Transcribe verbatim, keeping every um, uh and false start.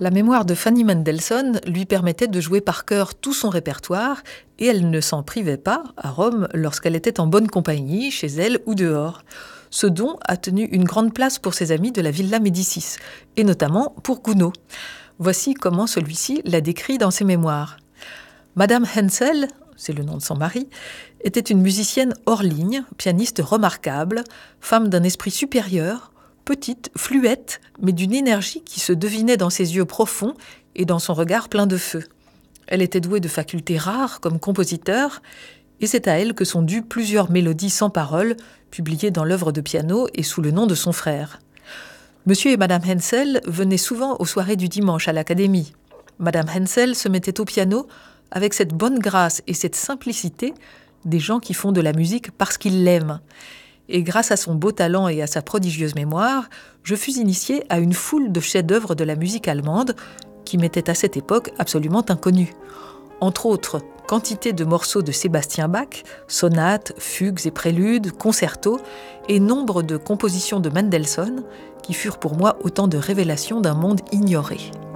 La mémoire de Fanny Mendelssohn lui permettait de jouer par cœur tout son répertoire et elle ne s'en privait pas à Rome lorsqu'elle était en bonne compagnie, chez elle ou dehors. Ce don a tenu une grande place pour ses amis de la Villa Médicis, et notamment pour Gounod. Voici comment celui-ci l'a décrit dans ses mémoires. Madame Hensel, c'est le nom de son mari, était une musicienne hors ligne, pianiste remarquable, femme d'un esprit supérieur, petite, fluette, mais d'une énergie qui se devinait dans ses yeux profonds et dans son regard plein de feu. Elle était douée de facultés rares comme compositeur, et c'est à elle que sont dues plusieurs mélodies sans paroles, publiées dans l'œuvre de piano et sous le nom de son frère. Monsieur et Madame Hensel venaient souvent aux soirées du dimanche à l'Académie. Madame Hensel se mettait au piano avec cette bonne grâce et cette simplicité des gens qui font de la musique parce qu'ils l'aiment. Et grâce à son beau talent et à sa prodigieuse mémoire, je fus initiée à une foule de chefs-d'œuvre de la musique allemande qui m'étaient à cette époque absolument inconnus. Entre autres, quantité de morceaux de Sébastien Bach, sonates, fugues et préludes, concertos, et nombre de compositions de Mendelssohn qui furent pour moi autant de révélations d'un monde ignoré.